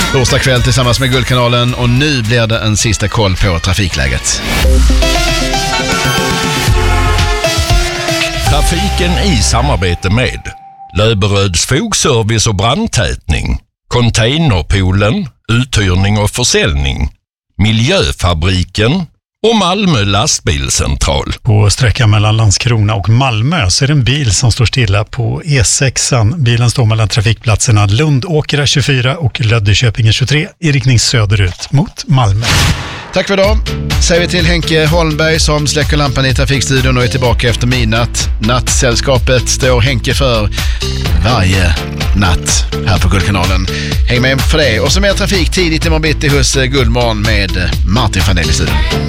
Torsdag kväll tillsammans med Guldkanalen och nu blir det en sista koll på trafikläget. Trafiken i samarbete med Löberöds fogservice och brandtätning, Containerpoolen, uthyrning och försäljning, Miljöfabriken och Malmö lastbilscentral. På sträckan mellan Landskrona och Malmö så är det en bil som står stilla på E6. Bilen står mellan trafikplatserna Lundåkra 24 och Löddeköpinge 23 i riktning söderut mot Malmö. Tack för idag. Säger vi till Henke Holmberg som släcker lampan i trafikstudion och är tillbaka efter midnatt. Nattsällskapet står Henke för varje natt här på Guldkanalen. Häng med för det. Och så mer trafik tidigt i morgon bitti hos Guldmorgon med Martin Fandell i studion.